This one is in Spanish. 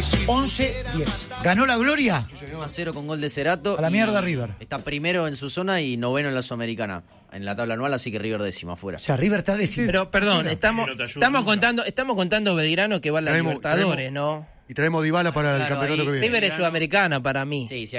11-10. ¿Ganó la gloria? 1-0 con gol de Cerato. A la mierda River. Está primero en su zona y noveno en la Sudamericana. En la tabla anual, así que River décimo afuera. O sea, River está décimo. Pero, perdón, estamos contando Belgrano que va a la Traemos- Libertadores, ¿no? Y traemos Dybala para el Claro, campeonato ahí que viene. River es Sudamericana para mí. Sí, sí.